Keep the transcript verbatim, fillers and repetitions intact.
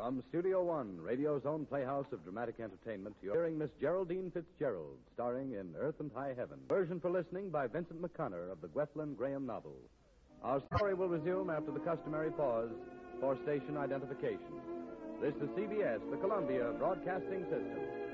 From Studio One, radio's own playhouse of dramatic entertainment, you're hearing Miss Geraldine Fitzgerald, starring in Earth and High Heaven. Version for listening by Vincent McConnor of the Gwethlyn Graham novel. Our story will resume after the customary pause for station identification. This is C B S, the Columbia Broadcasting System.